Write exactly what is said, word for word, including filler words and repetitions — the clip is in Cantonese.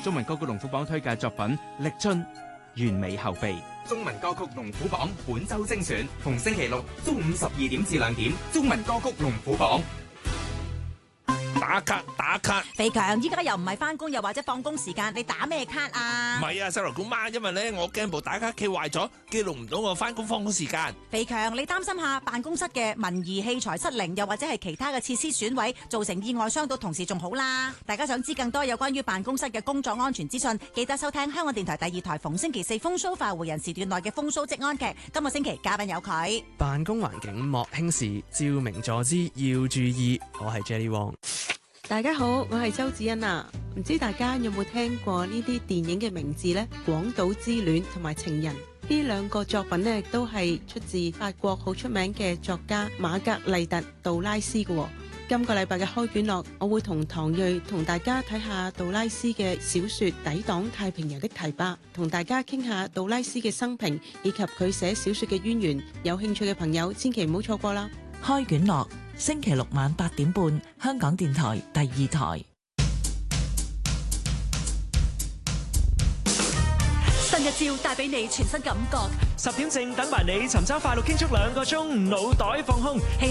中文歌曲龍虎榜推介作品《力樽》完美後備。 中文歌曲龍虎榜本周精選，逢星期六中午十二點至兩點，中文歌曲龍虎榜。 打卡打卡， 肥強依家又唔係翻工又或者放工時間，你打咩卡啊？ 唔係啊，細路姑媽，因為咧我驚部打卡機壞咗，記錄唔到我翻工放工時間。 肥強，你擔心下辦公室嘅文儀器材失靈，又或者係其他嘅設施損毀，造成意外傷到同事仲好啦。大家想知更多有關於辦公室嘅工作安全資訊，記得收聽香港電台第二台逢星期四風騷快活人時段內嘅風騷職安劇。今個星期嘉賓有佢。 辦公環境莫輕視，照明坐姿要注意。我係 Jelly Wong。 大家好，我係周子欣啊！唔知大家有冇聽過呢啲電影嘅名字呢？《廣島之戀》同埋《情人》呢兩個作品呢，都係出自法國好出名嘅作家瑪格麗特·杜拉斯嘅。今個禮拜嘅開卷樂，我會同唐睿同大家睇下杜拉斯嘅小說《抵擋太平洋的堤壩》，同大家傾下杜拉斯嘅生平以及佢寫小說嘅淵源。有興趣嘅朋友千祈唔好錯過啦！ 開卷樂星期六晚八點半，香港電台第二台。 新一招帶俾你全新感覺， 十點正等埋你尋找快樂傾足兩個鐘，腦袋放空。